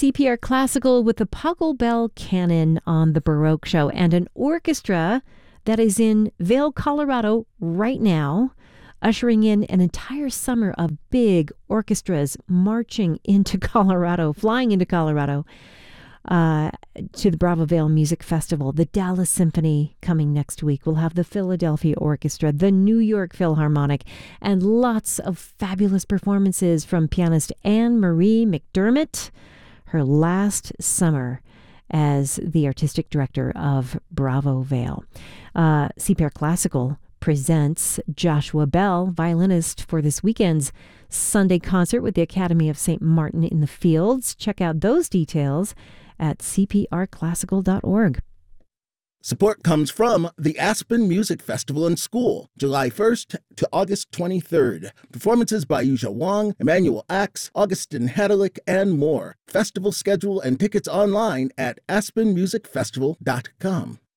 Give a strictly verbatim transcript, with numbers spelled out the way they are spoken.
C P R Classical with the Pugglebell Canon on the Baroque Show, and an orchestra that is in Vail, Colorado right now, ushering in an entire summer of big orchestras marching into Colorado, flying into Colorado uh, to the Bravo Vail Music Festival. The Dallas Symphony coming next week. We'll have the Philadelphia Orchestra, the New York Philharmonic, and lots of fabulous performances from pianist Anne Marie McDermott, her last summer as the artistic director of Bravo Vail. Uh, C P R Classical presents Joshua Bell, violinist, for this weekend's Sunday concert with the Academy of Saint Martin in the Fields. Check out those details at c p r classical dot org. Support comes from the Aspen Music Festival and School, July first to August twenty-third. Performances by Yuja Wang, Emmanuel Axe, Augustin Hadalick, and more. Festival schedule and tickets online at aspen music festival dot com.